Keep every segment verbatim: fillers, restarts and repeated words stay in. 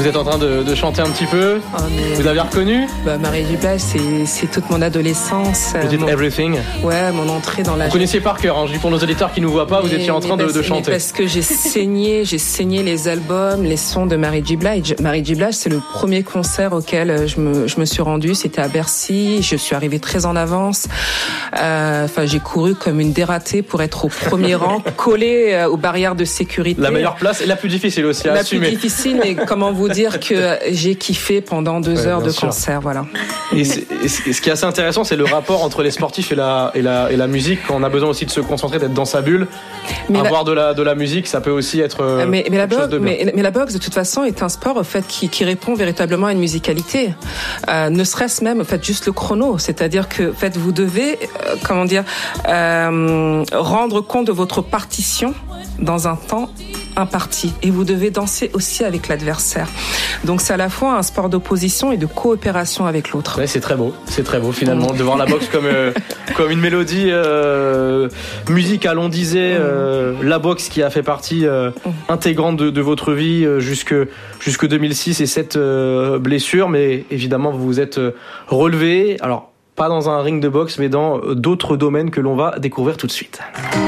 Vous êtes en train de, de chanter un petit peu. Oh, mais... Vous avez reconnu? Bah, Marie-J. Blige, c'est, c'est toute mon adolescence. Le titre mon... Everything. Ouais, mon entrée dans la... Vous connaissiez par cœur, hein, je dis pour nos auditeurs qui ne nous voient pas, mais, vous étiez en train de, de chanter. Parce que j'ai saigné, j'ai saigné les albums, les sons de Marie-J. Blige. Marie-J. Blige, c'est le premier concert auquel je me, je me suis rendue. C'était à Bercy. Je suis arrivée très en avance. Euh, enfin, j'ai couru comme une dératée pour être au premier rang, collée euh, aux barrières de sécurité. La meilleure place et la plus difficile aussi à la assumer. La plus difficile, mais comment vous dire que j'ai kiffé pendant deux ouais, heures de sûr. concert, voilà. Et, c'est, et ce qui est assez intéressant, c'est le rapport entre les sportifs et la, et la, et la musique. Quand on a besoin aussi de se concentrer, d'être dans sa bulle, mais avoir la... de la, de la musique, ça peut aussi être euh, mais, mais, la quelque chose de bien. Mais, mais la boxe, de toute façon, est un sport, au fait, qui, qui répond véritablement à une musicalité. Euh, ne serait-ce même, au fait, juste le chrono. C'est-à-dire que, en fait, vous devez, euh, comment dire, euh, rendre compte de votre partition dans un temps imparti, et vous devez danser aussi avec l'adversaire. Donc c'est à la fois un sport d'opposition et de coopération avec l'autre. Ouais, c'est très beau, c'est très beau finalement de voir la boxe comme euh, comme une mélodie euh, musicale. On disait euh, la boxe qui a fait partie euh, intégrante de, de votre vie euh, jusque jusque deux mille six et cette euh, blessure, mais évidemment vous vous êtes relevé. Alors pas dans un ring de boxe, mais dans d'autres domaines que l'on va découvrir tout de suite.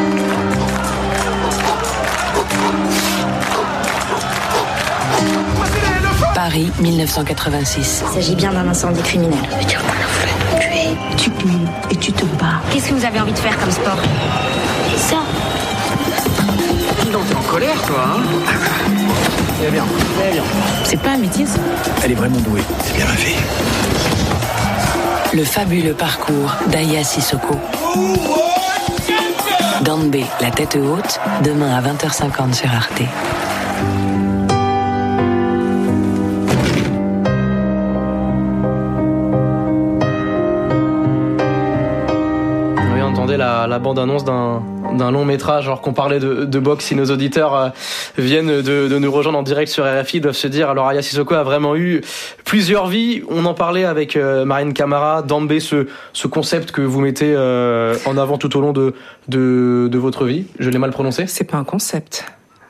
Paris, dix-neuf cent quatre-vingt-six. Il s'agit bien d'un incendie criminel. Mais tu as pas la flemme de tuer. Tu cuis et tu te bats. Qu'est-ce que vous avez envie de faire comme sport? Ça. Donc t'es en colère, toi, hein? Très bien, très bien. C'est pas un métier, ça? Elle est vraiment douée. C'est bien ma fille. Le fabuleux parcours d'Aya Sissoko. Dambé, la tête haute, demain à vingt heures cinquante sur Arte. La, la bande-annonce d'un, d'un long métrage, alors qu'on parlait de, de boxe. Si nos auditeurs euh, viennent de, de nous rejoindre en direct sur R F I, ils doivent se dire, alors Aya Sissoko a vraiment eu plusieurs vies. On en parlait avec euh, Marine Camara, Dambé, ce, ce concept que vous mettez euh, en avant tout au long de, de, de votre vie. Je l'ai mal prononcé? C'est pas un concept.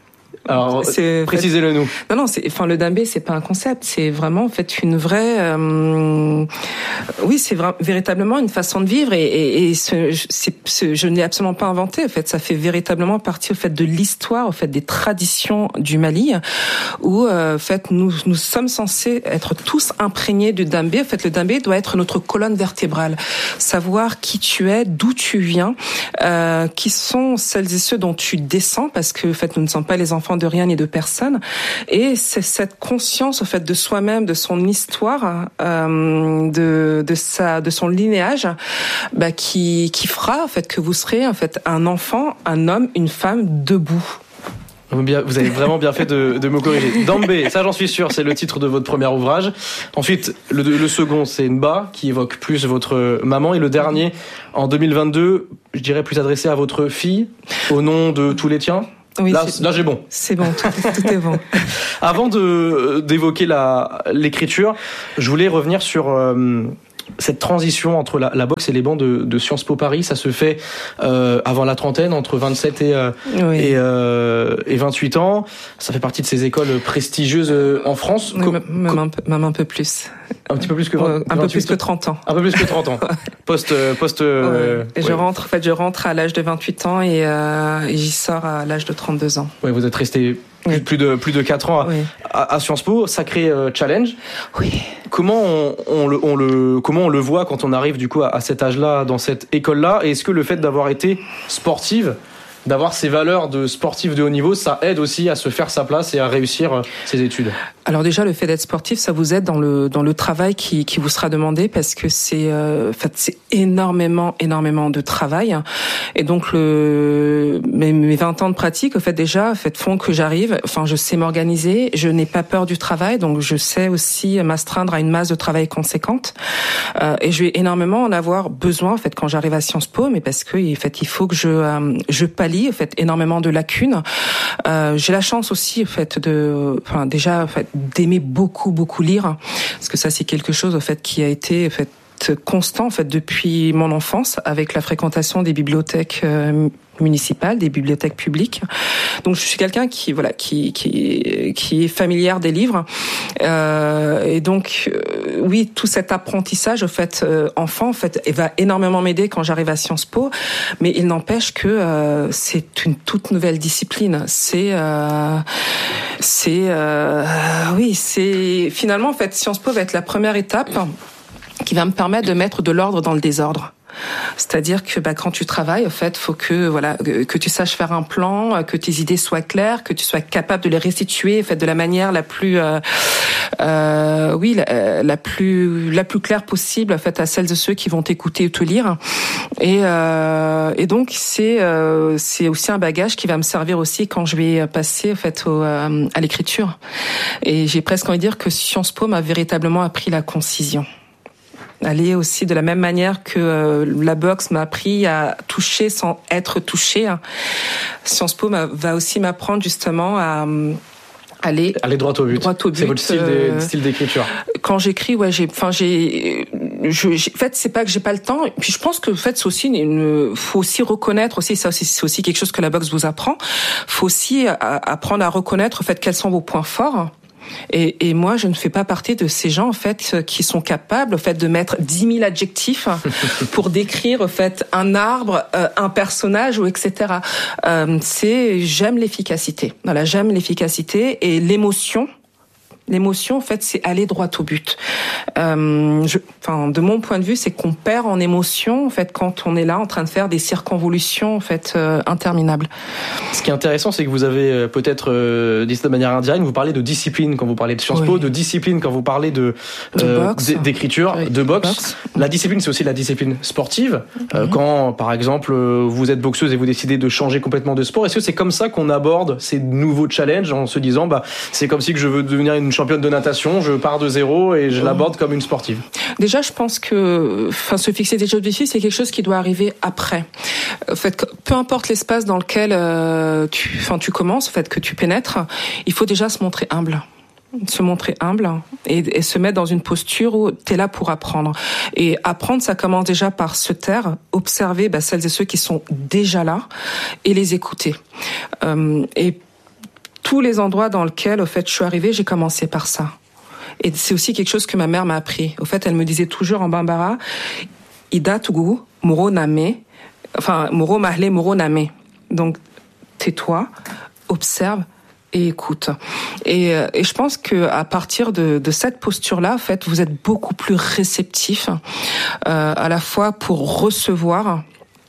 Alors, c'est, précisez-le nous. Non, non, c'est, enfin, le Dambé, c'est pas un concept, c'est vraiment, en fait, une vraie, euh, oui, c'est vra- véritablement une façon de vivre et, et, et ce, c'est, ce, je ne l'ai absolument pas inventé, en fait, ça fait véritablement partie, au fait, de l'histoire, au fait, des traditions du Mali, où, euh, en fait, nous, nous sommes censés être tous imprégnés du Dambé. En fait, le Dambé doit être notre colonne vertébrale. Savoir qui tu es, d'où tu viens, euh, qui sont celles et ceux dont tu descends, parce que, en fait, nous ne sommes pas les enfants de rien ni de personne, et c'est cette conscience au fait de soi-même, de son histoire, euh, de de sa de son linéage, bah, qui qui fera en fait que vous serez en fait un enfant, un homme, une femme debout. Vous avez vraiment bien fait de, de me corriger. Dambé, ça j'en suis sûr, c'est le titre de votre premier ouvrage. Ensuite, le, le second, c'est Nba, qui évoque plus votre maman. Et le dernier, en deux mille vingt-deux, je dirais plus adressé à votre fille, au nom de tous les tiens. Oui, là, là, j'ai bon. C'est bon, tout, tout est bon. Avant de d'évoquer la l'écriture, je voulais revenir sur euh, cette transition entre la, la boxe et les bancs de, de Sciences Po Paris. Ça se fait euh, avant la trentaine, entre vingt-sept et euh, oui. et, euh, et vingt-huit ans. Ça fait partie de ces écoles prestigieuses euh, en France. Oui, Co- même, co- un peu, même un peu plus. Un petit peu plus que vingt, euh, un peu plus que trente ans. Un peu plus que trente ans. Post post. Euh, ouais. Je ouais. rentre, en fait, je rentre à l'âge de vingt-huit ans et, euh, et j'y sors à l'âge de trente-deux ans. Ouais, vous êtes resté oui. plus de plus de quatre ans à, oui. à, à Sciences Po, sacré euh, challenge. Oui. Comment on, on le on le comment on le voit quand on arrive du coup à, à cet âge-là, dans cette école-là, et est-ce que le fait d'avoir été sportive, d'avoir ces valeurs de sportif de haut niveau, ça aide aussi à se faire sa place et à réussir ses études? Alors déjà, le fait d'être sportif, ça vous aide dans le dans le travail qui qui vous sera demandé, parce que c'est euh, en fait c'est énormément énormément de travail, et donc le mes, mes vingt ans de pratique, en fait déjà, en fait font que j'arrive, enfin je sais m'organiser, je n'ai pas peur du travail, donc je sais aussi m'astreindre à une masse de travail conséquente, euh, et je vais énormément en avoir besoin en fait quand j'arrive à Sciences Po, mais parce que en fait il faut que je euh, je pallie en fait énormément de lacunes. Euh, j'ai la chance aussi en fait de, enfin déjà en fait d'aimer beaucoup beaucoup lire, parce que ça c'est quelque chose en fait qui a été en fait constant en fait depuis mon enfance, avec la fréquentation des bibliothèques euh, municipales, des bibliothèques publiques. Donc je suis quelqu'un qui voilà qui qui qui est familière des livres, Euh, et donc, euh, oui, tout cet apprentissage, au fait, euh, enfant, en fait, il va énormément m'aider quand j'arrive à Sciences Po. Mais il n'empêche que euh, c'est une toute nouvelle discipline. C'est, euh, c'est, euh, oui, c'est finalement, en fait, Sciences Po va être la première étape qui va me permettre de mettre de l'ordre dans le désordre. C'est-à-dire que bah, quand tu travailles, en fait, faut que voilà que tu saches faire un plan, que tes idées soient claires, que tu sois capable de les restituer, en fait, de la manière la plus, euh, euh, oui, la, la plus la plus claire possible, en fait, à celles et ceux qui vont t'écouter ou te lire. Et euh, et donc c'est euh, c'est aussi un bagage qui va me servir aussi quand je vais passer, en fait, au, euh, à l'écriture. Et j'ai presque envie de dire que Sciences Po m'a véritablement appris la concision. Aller aussi de la même manière que euh, la boxe m'a appris à toucher sans être touché. Sciences Po va aussi m'apprendre justement à aller aller droit au but. Droit au but. C'est votre style, euh, style d'écriture. Quand j'écris, ouais, j'ai, enfin, j'ai, je, j'ai, en fait, c'est pas que j'ai pas le temps. Puis je pense que, en fait, c'est aussi une, faut aussi reconnaître aussi, ça, c'est aussi quelque chose que la boxe vous apprend. Faut aussi apprendre à reconnaître, en fait, quels sont vos points forts. Et, et moi, je ne fais pas partie de ces gens, en fait, qui sont capables, en fait, de mettre dix mille adjectifs pour décrire, en fait, un arbre, euh, un personnage, ou et cetera. Euh, c'est, j'aime l'efficacité. Voilà, j'aime l'efficacité et l'émotion. L'émotion, en fait, c'est aller droit au but. Euh, je, enfin, de mon point de vue, c'est qu'on perd en émotion, en fait, quand on est là en train de faire des circonvolutions, en fait, euh, interminables. Ce qui est intéressant, c'est que vous avez euh, peut-être euh, dit ça de manière indirecte. Vous parlez de discipline quand vous parlez de Sciences Po, oui. de discipline quand vous parlez de, euh, de boxe. d'écriture, oui. de boxe. boxe. La discipline, c'est aussi la discipline sportive. Euh, oui. Quand, par exemple, vous êtes boxeuse et vous décidez de changer complètement de sport, est-ce que c'est comme ça qu'on aborde ces nouveaux challenges en se disant, bah, c'est comme si que je veux devenir une championne de natation, je pars de zéro et je l'aborde comme une sportive? Déjà, je pense que, enfin, se fixer des objectifs, c'est quelque chose qui doit arriver après. En fait, peu importe l'espace dans lequel euh, tu, enfin, tu commences, en fait, que tu pénètres, il faut déjà se montrer humble. Se montrer humble et, et se mettre dans une posture où tu es là pour apprendre. Et apprendre, ça commence déjà par se taire, observer bah, celles et ceux qui sont déjà là et les écouter. Euh, et tous les endroits dans lesquels, au fait, je suis arrivée, j'ai commencé par ça. Et c'est aussi quelque chose que ma mère m'a appris. Au fait, elle me disait toujours en bambara, Ida Tougou, Moro Name, enfin, Moro Mahle, Moro Name. Donc, tais-toi, observe et écoute. Et, et je pense que à partir de, de cette posture-là, en fait, vous êtes beaucoup plus réceptif, euh, à la fois pour recevoir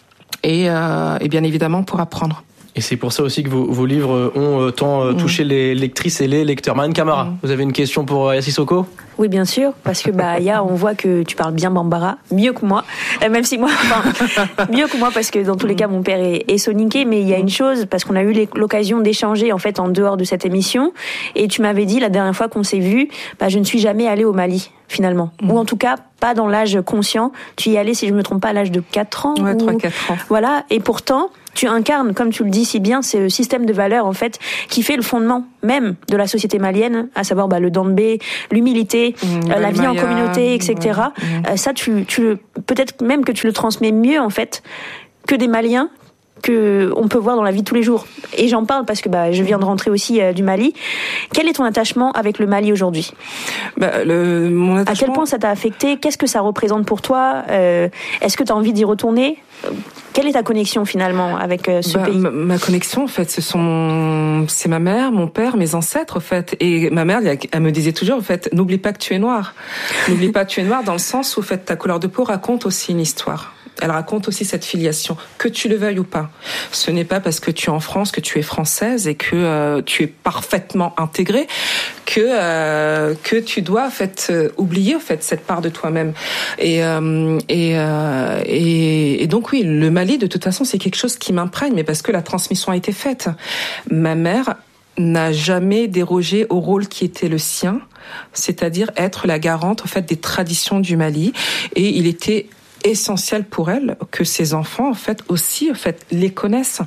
et, euh, et bien évidemment pour apprendre. Et c'est pour ça aussi que vos, vos livres ont tant touché mmh. les lectrices et les lecteurs. Marine Camara, mmh. vous avez une question pour Aya Sissoko ? Oui, bien sûr, parce que bah, Aya, on voit que tu parles bien bambara, mieux que moi, euh, même si moi, enfin, mieux que moi, parce que dans tous les cas, mon père est, est soninké, mais il y a une chose, parce qu'on a eu l'occasion d'échanger en fait en dehors de cette émission, et tu m'avais dit la dernière fois qu'on s'est vu, bah, je ne suis jamais allée au Mali, finalement, mmh. ou en tout cas pas dans l'âge conscient. Tu y allais, si je me trompe pas, à l'âge de quatre ans. Ouais, ou... trois quatre ans. Voilà, et pourtant, tu incarnes, comme tu le dis si bien, ce système de valeurs en fait qui fait le fondement même de la société malienne, à savoir bah, le dambé, l'humilité, mmh, euh, la vie Maya, en communauté, et cetera. Ouais, euh, ça, tu, tu le, peut-être même que tu le transmets mieux en fait que des Maliens que on peut voir dans la vie de tous les jours. Et j'en parle parce que bah, je viens de rentrer aussi euh, du Mali. Quel est ton attachement avec le Mali aujourd'hui ? bah, le, mon attachement... À quel point ça t'a affecté ? Qu'est-ce que ça représente pour toi ? euh, Est-ce que tu as envie d'y retourner ? Quelle est ta connexion finalement avec euh, ce bah, pays ? ma, ma connexion, en fait, ce sont, c'est ma mère, mon père, mes ancêtres, en fait. Et ma mère, elle me disait toujours, en fait, n'oublie pas que tu es noir. N'oublie pas que tu es noir dans le sens où, en fait, ta couleur de peau raconte aussi une histoire. Elle raconte aussi cette filiation, que tu le veuilles ou pas. Ce n'est pas parce que tu es en France que tu es française et que euh, tu es parfaitement intégrée que euh, que tu dois en fait euh, oublier en fait cette part de toi-même. Et euh, et, euh, et et donc oui, le Mali de toute façon c'est quelque chose qui m'imprègne, mais parce que la transmission a été faite. Ma mère n'a jamais dérogé au rôle qui était le sien, c'est-à-dire être la garante en fait des traditions du Mali, et il était essentiel pour elle que ses enfants en fait aussi en fait les connaissent.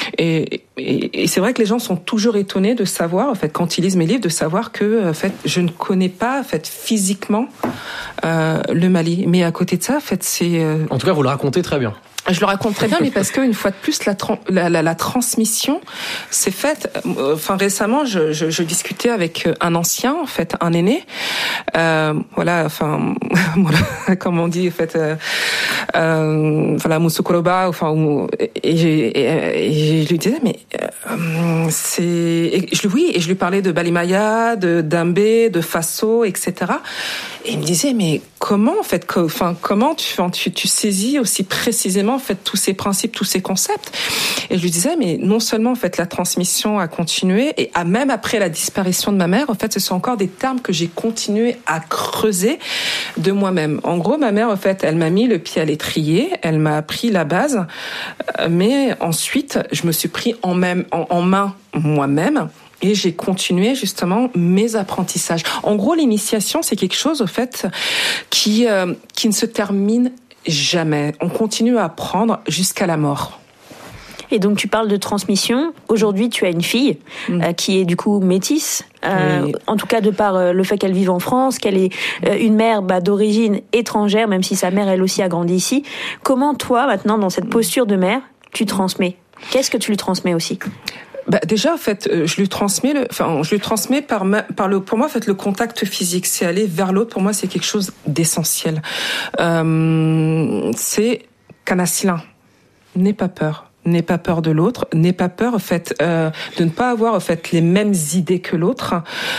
Et, et, et c'est vrai que les gens sont toujours étonnés de savoir en fait quand ils lisent mes livres de savoir que en fait je ne connais pas en fait physiquement euh, le Mali, mais à côté de ça en fait c'est euh... en tout cas vous le racontez très bien. Je le raconte très bien, mais parce que une fois de plus, la, tra- la, la, la transmission s'est faite. Euh, enfin, récemment, je, je, je discutais avec un ancien, en fait, un aîné. Euh, voilà, enfin, voilà, comme on dit, en fait, euh, euh, voilà, Musukoroba, enfin, et, et, et, et je lui disais, mais euh, c'est, et je lui, oui, et je lui parlais de Balimaya, de Dambé, de Faso, et cetera. Et il me disait, mais comment, en fait, que, enfin, comment tu, tu, tu saisis aussi précisément, en fait, tous ces principes, tous ces concepts? Et je lui disais, mais non seulement, en fait, la transmission a continué, et à, même après la disparition de ma mère, en fait, ce sont encore des termes que j'ai continué à creuser de moi-même. En gros, ma mère, en fait, elle m'a mis le pied à l'étrier, elle m'a appris la base, mais ensuite, je me suis pris en, même, en, en main moi-même. Et j'ai continué justement mes apprentissages. En gros, l'initiation, c'est quelque chose, au fait, qui euh, qui ne se termine jamais. On continue à apprendre jusqu'à la mort. Et donc tu parles de transmission. Aujourd'hui, tu as une fille mmh. euh, qui est du coup métisse. Euh, oui. En tout cas, de par euh, le fait qu'elle vive en France, qu'elle est euh, une mère bah, d'origine étrangère, même si sa mère, elle aussi, a grandi ici. Comment toi, maintenant, dans cette posture de mère, tu transmets ? Qu'est-ce que tu lui transmets aussi ? Bah déjà, en fait, je lui transmets le, enfin, je lui transmets par ma, par le, pour moi, en fait, le contact physique, c'est aller vers l'autre. Pour moi, c'est quelque chose d'essentiel. Euh, c'est Kanasila. N'aie pas peur. N'aie pas peur de l'autre. N'aie pas peur, en fait, euh, de ne pas avoir, en fait, les mêmes idées que l'autre.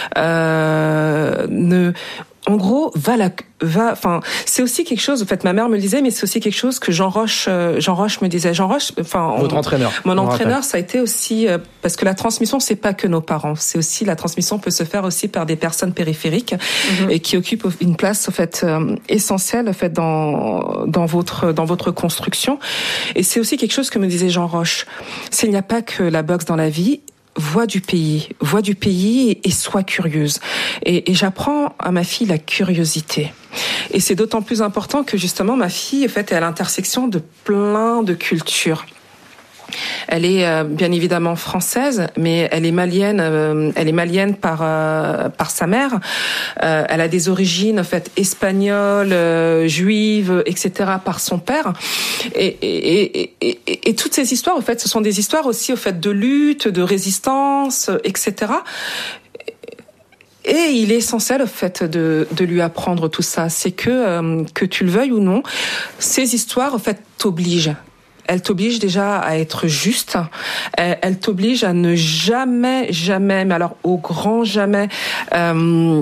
Euh, ne, en gros, va la, va, enfin, c'est aussi quelque chose, en fait, ma mère me le disait, mais c'est aussi quelque chose que Jean Roche, euh, Jean Roche me disait. Jean Roche, enfin. Votre on, entraîneur. Mon entraîneur, ça a été aussi, euh, parce que la transmission, c'est pas que nos parents. C'est aussi, la transmission peut se faire aussi par des personnes périphériques, mm-hmm. et qui occupent une place, en fait, euh, essentielle, en fait, dans, dans votre, dans votre construction. Et c'est aussi quelque chose que me disait Jean Roche. S'il n'y a pas que la boxe dans la vie, vois du pays, vois du pays et, et sois curieuse. Et, et j'apprends à ma fille la curiosité. Et c'est d'autant plus important que justement ma fille, en fait, est à l'intersection de plein de cultures. Elle est euh, bien évidemment française, mais elle est malienne. Euh, elle est malienne par euh, par sa mère. Euh, elle a des origines en fait espagnoles, euh, juives, et cetera par son père. Et et, et et et et toutes ces histoires, en fait, ce sont des histoires aussi, au fait, de lutte, de résistance, et cetera. Et il est essentiel, au fait, de, de lui apprendre tout ça. C'est que, euh, que tu le veuilles ou non, ces histoires, en fait, t'obligent. Elle t'oblige déjà à être juste. Elle, elle t'oblige à ne jamais, jamais, mais alors au grand jamais, euh,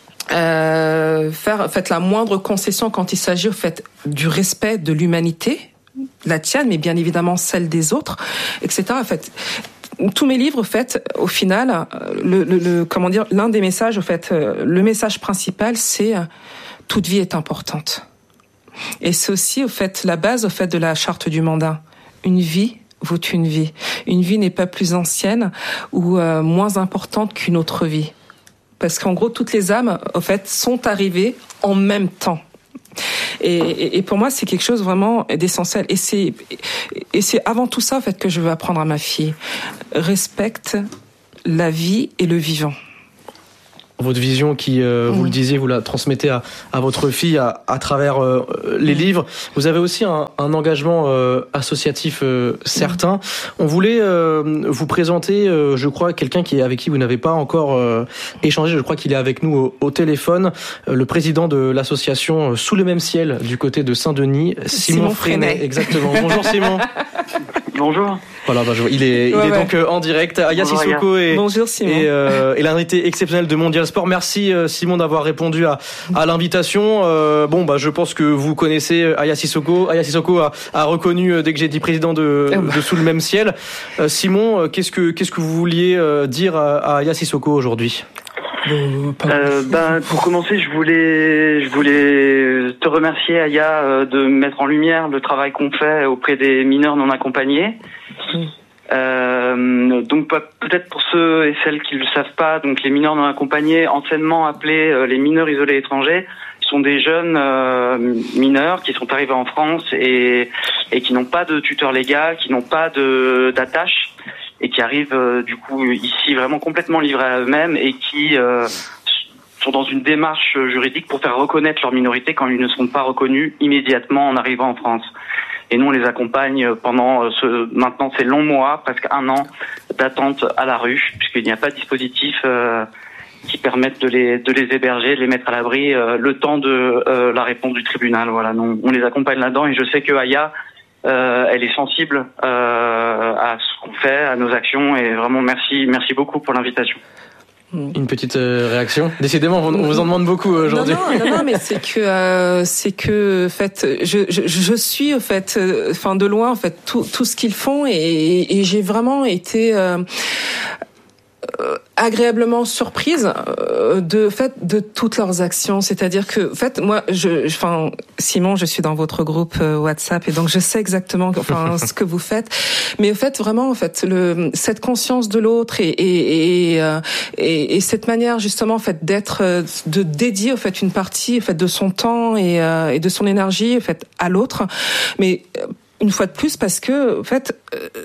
euh, faire, en fait, la moindre concession quand il s'agit, au fait, du respect de l'humanité, la tienne, mais bien évidemment celle des autres, et cetera. En fait, tous mes livres, en fait, au final, le, le, le comment dire, l'un des messages, en fait, le message principal, c'est toute vie est importante. Et c'est aussi, au fait, la base, au fait, de la charte du mandat. Une vie vaut une vie. Une vie n'est pas plus ancienne ou euh, moins importante qu'une autre vie. Parce qu'en gros, toutes les âmes, au fait, sont arrivées en même temps. Et, et, et pour moi, c'est quelque chose vraiment d'essentiel. Et c'est, et c'est avant tout ça, en fait, que je veux apprendre à ma fille. Respecte la vie et le vivant. Votre vision qui, euh, vous mmh. le disiez, vous la transmettez à, à votre fille à, à travers euh, les livres. Vous avez aussi un, un engagement euh, associatif euh, certain. Mmh. On voulait euh, vous présenter, euh, je crois, quelqu'un qui est avec qui vous n'avez pas encore euh, échangé. Je crois qu'il est avec nous au, au téléphone, euh, le président de l'association Sous le même ciel du côté de Saint-Denis, Simon, Simon Freinet. Freinet. Exactement. Bonjour Simon. Bonjour. Voilà, bah, je vois. il est, il ouais, est ouais. donc euh, en direct. Aya Sissoko est, Bonjour, Simon. est, euh, est l'invité exceptionnel de Mondial Sport. Merci euh, Simon d'avoir répondu à, à l'invitation. Euh, bon, bah je pense que vous connaissez Aya Sissoko. Aya Sissoko a, a reconnu euh, dès que j'ai dit président de, de Sous le même ciel. Euh, Simon, euh, qu'est-ce que qu'est-ce que vous vouliez euh, dire à, à Aya Sissoko aujourd'hui? Euh, ben, pour commencer, je voulais, je voulais te remercier, Aya, de mettre en lumière le travail qu'on fait auprès des mineurs non accompagnés. Mmh. Euh, donc peut-être pour ceux et celles qui ne le savent pas, donc les mineurs non accompagnés, anciennement appelés euh, les mineurs isolés étrangers, sont des jeunes euh, mineurs qui sont arrivés en France et, et qui n'ont pas de tuteur légal, qui n'ont pas de d'attache, et qui arrivent euh, du coup ici vraiment complètement livrés à eux-mêmes et qui euh, sont dans une démarche juridique pour faire reconnaître leur minorité quand ils ne sont pas reconnus immédiatement en arrivant en France. Et nous, on les accompagne pendant ce, maintenant ces longs mois, presque un an d'attente à la rue, puisqu'il n'y a pas de dispositif euh, qui permettent de les de les héberger, de les mettre à l'abri euh, le temps de euh, la réponse du tribunal. Voilà, nous, on les accompagne là-dedans et je sais que Aya, euh, elle est sensible euh, à ce qu'on fait, à nos actions et vraiment merci merci beaucoup pour l'invitation. Une petite euh, réaction. Décidément, on vous en demande beaucoup aujourd'hui. Non, non, non, non mais c'est que, euh, c'est que, en fait, je, je, je suis, en fait, enfin, euh, de loin, en fait, tout, tout ce qu'ils font, et, et, et j'ai vraiment été euh, euh, agréablement surprise euh, de fait de toutes leurs actions. C'est-à-dire que, en fait, moi, je, enfin, Simon, je suis dans votre groupe euh, WhatsApp et donc je sais exactement, enfin, ce que vous faites. Mais en fait, vraiment, en fait, le cette conscience de l'autre et et et, euh, et, et cette manière justement, en fait, d'être, euh, de dédier, en fait, une partie, en fait, de son temps et, euh, et de son énergie, en fait, à l'autre. Mais euh, une fois de plus, parce que, en fait,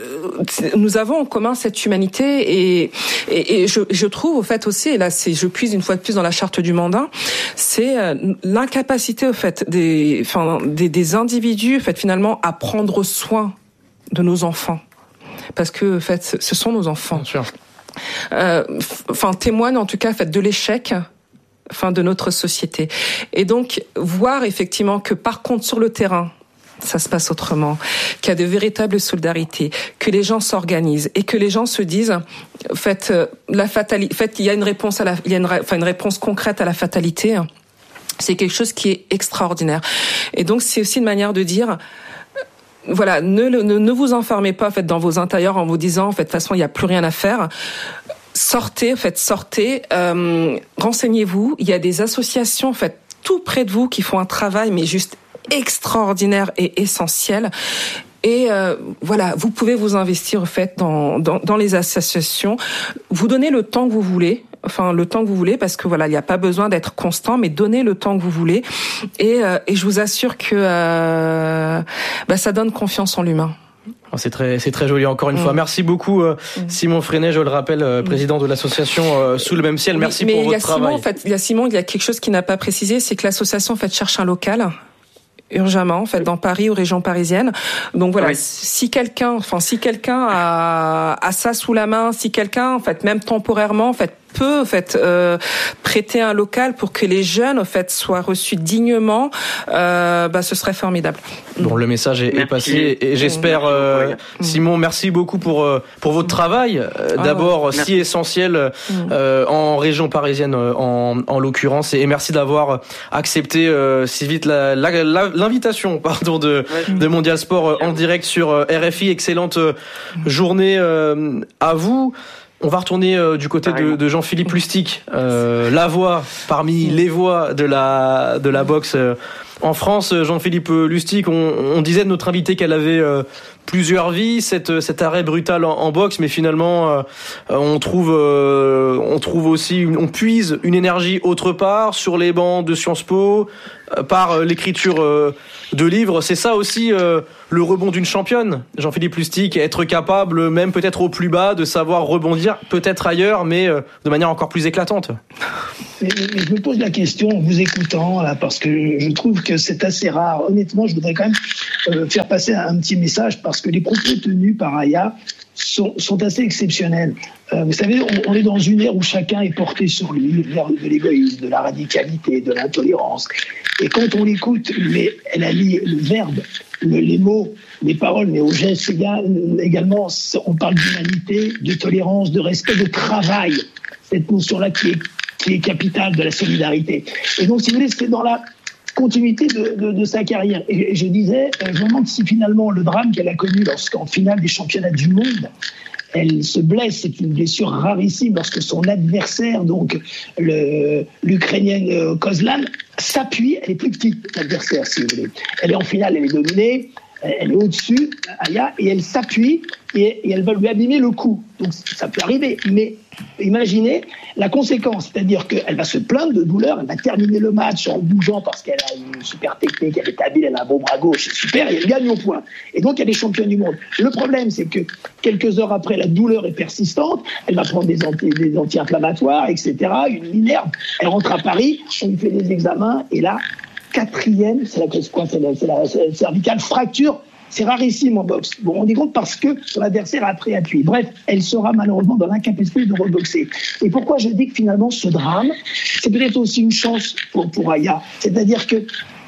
euh, nous avons en commun cette humanité et, et, et je, je trouve, au fait, aussi, et là, c'est, je puise une fois de plus dans la charte du mandat, c'est euh, l'incapacité, au fait, des, enfin, des, des individus, en fait, finalement, à prendre soin de nos enfants. Parce que, en fait, ce sont nos enfants. Bien sûr. Euh, enfin, témoignent, en tout cas, en fait, de l'échec, enfin, de notre société. Et donc, voir, effectivement, que, par contre, sur le terrain, ça se passe autrement, qu'il y a de véritables solidarités, que les gens s'organisent et que les gens se disent, faites la fatalité, faites, il y a une réponse à la, il y a une, enfin une réponse concrète à la fatalité. C'est quelque chose qui est extraordinaire. Et donc c'est aussi une manière de dire, voilà, ne ne, ne vous enfermez pas, en fait, dans vos intérieurs en vous disant, en fait, de toute façon, il n'y a plus rien à faire. Sortez, en fait, sortez, euh, renseignez-vous. Il y a des associations, en fait, tout près de vous qui font un travail, mais juste extraordinaire et essentiel. Et euh, voilà, vous pouvez vous investir, en fait, dans, dans dans les associations. Vous donnez le temps que vous voulez, enfin le temps que vous voulez, parce que voilà, il n'y a pas besoin d'être constant, mais donnez le temps que vous voulez. Et euh, et je vous assure que euh, bah ça donne confiance en l'humain. C'est très, c'est très joli. Encore une mmh. fois, merci beaucoup, euh, mmh. Simon Freinet, je le rappelle, euh, président de l'association euh, Sous le même ciel. Merci mais, pour mais votre il y a travail. Simon, en fait, il y a Simon, il y a quelque chose qui n'a pas précisé, c'est que l'association, en fait, cherche un local. Urgemment, en fait, dans Paris ou région parisienne. Donc voilà, oui. si quelqu'un, enfin, si quelqu'un a, a ça sous la main, si quelqu'un, en fait, même temporairement, en fait, peut, en fait, euh, prêter un local pour que les jeunes, en fait, soient reçus dignement, euh, bah, ce serait formidable. Bon, le message est, est passé et j'espère, euh, Simon, merci beaucoup pour euh, pour votre travail. Euh, d'abord, oh, si essentiel euh, en région parisienne, en en l'occurrence, et merci d'avoir accepté euh, si vite la, la, la l'invitation, pardon, de de Mondial Sport en direct sur R F I. Excellente journée euh, à vous. On va retourner euh, du côté de, de Jean-Philippe Lustig, euh, la voix parmi les voix de la de la boxe euh, en France. Jean-Philippe Lustig, on, on disait de notre invité qu'elle avait euh, plusieurs vies, cette, cet arrêt brutal en, en boxe, mais finalement euh, on trouve euh, on trouve aussi une, on puise une énergie autre part, sur les bancs de Sciences Po, euh, par l'écriture euh, de livres. C'est ça aussi euh, le rebond d'une championne, Jean-Philippe Lustig, être capable, même peut-être au plus bas, de savoir rebondir peut-être ailleurs, mais euh, de manière encore plus éclatante. Mais, mais je me pose la question en vous écoutant, là, parce que je trouve que c'est assez rare. Honnêtement, je voudrais quand même euh, faire passer un, un petit message, parce que les propos tenus par Aya sont, sont assez exceptionnels. Euh, vous savez, on, on est dans une ère où chacun est porté sur lui, l'ère de l'égoïsme, de la radicalité, de l'intolérance. Et quand on l'écoute, mais elle allie le verbe, le, les mots, les paroles, mais aux gestes également. On parle d'humanité, de tolérance, de respect, de travail. Cette notion-là qui est, qui est capitale de la solidarité. Et donc, si vous voulez, c'est dans la continuité de, de, de sa carrière. Et, et je disais, je me demande si finalement le drame qu'elle a connu lorsqu'en finale des championnats du monde, elle se blesse, c'est une blessure rarissime, lorsque son adversaire, donc le, l'Ukrainienne Kozlan, s'appuie, elle est plus petite, l'adversaire, si vous voulez. Elle est en finale, elle est dominée, elle est au-dessus, Aya, et elle s'appuie, et, et elle va lui abîmer le cou. Donc ça peut arriver, mais imaginez la conséquence, c'est-à-dire qu'elle va se plaindre de douleur, elle va terminer le match en bougeant parce qu'elle a une super technique, elle est habile, elle a un bon bras gauche, c'est super, et elle gagne au point. Et donc elle est championne du monde. Le problème, c'est que quelques heures après, la douleur est persistante, elle va prendre des, anti, des anti-inflammatoires, et cetera, une minerve, elle rentre à Paris, on lui fait des examens, et là, quatrième, c'est la, quoi, c'est la, c'est la cervicale, fracture C'est rarissime en boxe. Vous vous rendez compte, parce que son adversaire a pris appui. Bref, elle sera malheureusement dans l'incapacité de reboxer. Et pourquoi je dis que finalement ce drame, c'est peut-être aussi une chance pour, pour Aya. C'est-à-dire que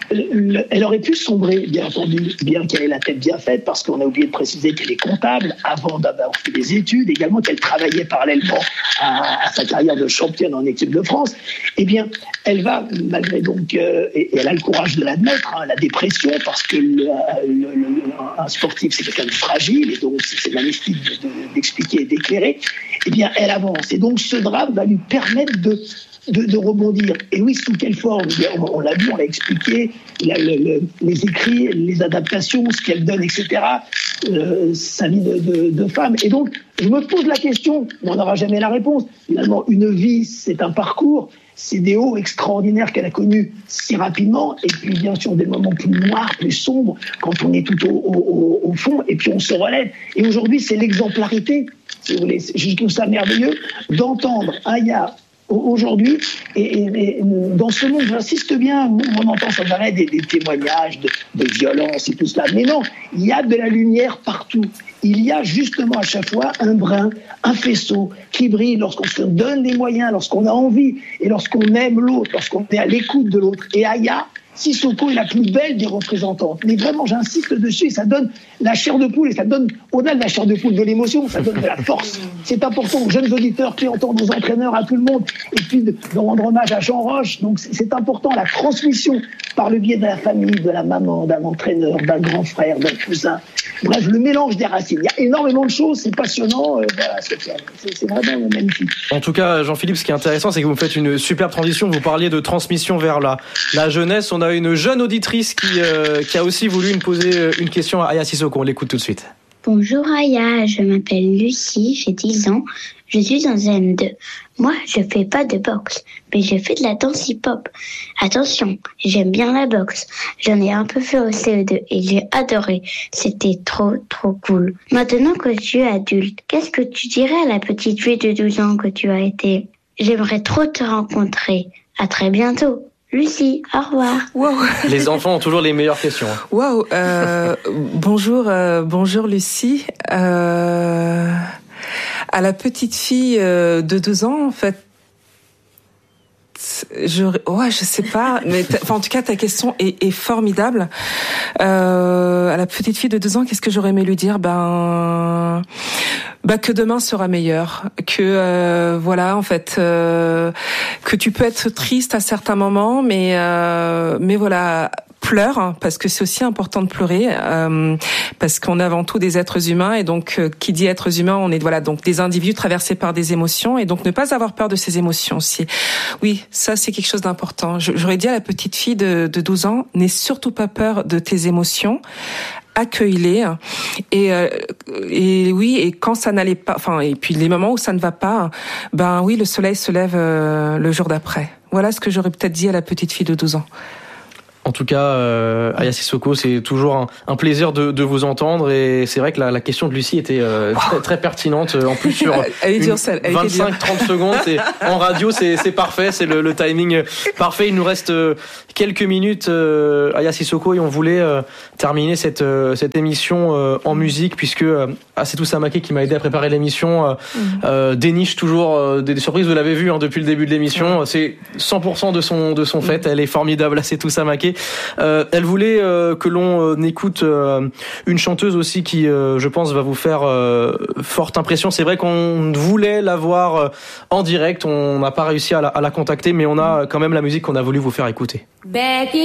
elle aurait pu sombrer, bien entendu, bien qu'elle ait la tête bien faite, parce qu'on a oublié de préciser qu'elle est comptable avant d'avoir fait des études, également qu'elle travaillait parallèlement à, à sa carrière de championne en équipe de France. Eh bien, elle va, malgré donc, euh, et, et elle a le courage de l'admettre, hein, la dépression, parce que le, le, le, un sportif, c'est quelqu'un de fragile, et donc c'est magnifique de, de, d'expliquer et d'éclairer. Eh bien, elle avance. Et donc, ce drame va lui permettre de De, de rebondir. Et oui, sous quelle forme? On, on l'a vu, on l'a expliqué, la, le, le, les écrits, les adaptations, ce qu'elle donne, et cetera, euh, sa vie de, de, de femme. Et donc, je me pose la question, mais on n'aura jamais la réponse. Finalement, une vie, c'est un parcours, c'est des hauts extraordinaires qu'elle a connus si rapidement, et puis bien sûr des moments plus noirs, plus sombres, quand on est tout au, au, au fond, et puis on se relève. Et aujourd'hui, c'est l'exemplarité, si vous voulez. Je trouve ça merveilleux d'entendre Aya aujourd'hui, et, et, et dans ce monde, j'insiste bien, on entend sans arrêt des, des témoignages de, de violence et tout cela, mais non, il y a de la lumière partout. Il y a justement à chaque fois un brin, un faisceau qui brille lorsqu'on se donne les moyens, lorsqu'on a envie, et lorsqu'on aime l'autre, lorsqu'on est à l'écoute de l'autre. Et Aya Sissoko est la plus belle des représentantes. Mais vraiment, j'insiste dessus, et ça donne la chair de poule, et ça donne, au-delà de la chair de poule, de l'émotion, ça donne de la force. C'est important aux jeunes auditeurs qui entendent, aux entraîneurs, à tout le monde, et puis de, de rendre hommage à Jean Roche. Donc c'est important, la transmission par le biais de la famille, de la maman, d'un entraîneur, d'un grand frère, d'un cousin. Bref, le mélange des racines. Il y a énormément de choses, c'est passionnant, euh, voilà, c'est, c'est vraiment magnifique. En tout cas, Jean-Philippe, ce qui est intéressant, c'est que vous me faites une superbe transition. Vous parliez de transmission vers la, la jeunesse. On a une jeune auditrice qui, euh, qui a aussi voulu me poser une question à Aya Sissoko. On l'écoute tout de suite. Bonjour Aya, je m'appelle Lucie, j'ai dix ans, je suis en M deux. Moi, je fais pas de boxe, mais je fais de la danse hip-hop. Attention, j'aime bien la boxe. J'en ai un peu fait au C E deux et j'ai adoré. C'était trop, trop cool. Maintenant que tu es adulte, qu'est-ce que tu dirais à la petite fille de douze ans que tu as été? J'aimerais trop te rencontrer. À très bientôt. Lucie, au revoir. Wow. Les enfants ont toujours les meilleures questions. Waouh. Euh, bonjour, euh, bonjour Lucie. Euh, à la petite fille euh, de deux ans, en fait, je, ouais, je sais pas, mais enfin, en tout cas, ta question est, est formidable. Euh, à la petite fille de deux ans, qu'est-ce que j'aurais aimé lui dire? Ben, bah que demain sera meilleur, que euh, voilà, en fait, euh, que tu peux être triste à certains moments, mais euh, mais voilà. Pleure, hein, parce que c'est aussi important de pleurer, euh, parce qu'on est avant tout des êtres humains, et donc euh, qui dit êtres humains, on est voilà donc des individus traversés par des émotions, et donc ne pas avoir peur de ces émotions aussi. Oui, ça c'est quelque chose d'important. J'aurais dit à la petite fille de, de douze ans, n'aie surtout pas peur de tes émotions. Accueille-les, et euh, et oui, et quand ça n'allait pas, enfin et puis les moments où ça ne va pas, ben oui, le soleil se lève euh, le jour d'après. Voilà ce que j'aurais peut-être dit à la petite fille de douze ans. En tout cas, euh, Aya Sissoko, c'est toujours un, un plaisir de, de vous entendre, et c'est vrai que la, la question de Lucie était euh, très, très pertinente, en plus sur vingt-cinq trente secondes. Et en radio, c'est, c'est parfait, c'est le, le timing parfait. Il nous reste quelques minutes, euh, Aya Sissoko, et on voulait euh, terminer cette, euh, cette émission euh, en musique, puisque euh, Assetou Samaké, qui m'a aidé à préparer l'émission, euh, mmh. euh, déniche toujours euh, des, des surprises. Vous l'avez vu hein, depuis le début de l'émission, mmh. c'est cent pour cent de son, de son fait. Mmh. Elle est formidable, Assetou Samaké. Euh, elle voulait euh, que l'on euh, écoute euh, une chanteuse aussi qui, euh, je pense, va vous faire euh, forte impression. C'est vrai qu'on voulait la voir euh, en direct, on n'a pas réussi à la, à la contacter, mais on a quand même la musique qu'on a voulu vous faire écouter. Becky.